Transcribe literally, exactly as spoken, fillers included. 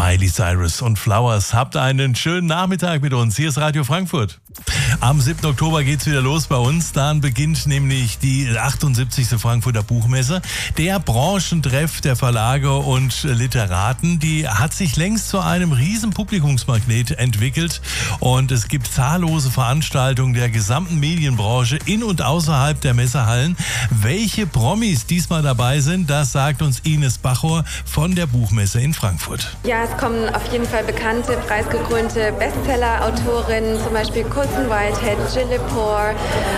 Miley Cyrus und Flowers. Habt einen schönen Nachmittag mit uns. Hier ist Radio Frankfurt. Am siebten Oktober geht's wieder los bei uns. Dann beginnt nämlich die achtundsiebzigste Frankfurter Buchmesse. Der Branchentreff der Verlage und Literaten, die hat sich längst zu einem riesen Publikumsmagnet entwickelt. Und es gibt zahllose Veranstaltungen der gesamten Medienbranche in und außerhalb der Messehallen. Welche Promis diesmal dabei sind, das sagt uns Ines Bachor von der Buchmesse in Frankfurt. Ja, es kommen auf jeden Fall bekannte, preisgekrönte Bestseller-Autorinnen, zum Beispiel Colson Whitehead, Jill Lepore